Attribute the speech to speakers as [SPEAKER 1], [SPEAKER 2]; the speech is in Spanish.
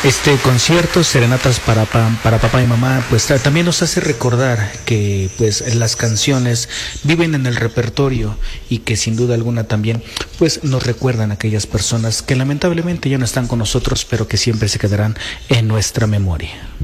[SPEAKER 1] Este concierto, serenatas para papá y mamá, pues también nos hace recordar que pues las canciones viven en el repertorio y que sin duda alguna también pues nos recuerdan a aquellas personas que lamentablemente ya no están con nosotros, pero que siempre se quedarán en nuestra memoria.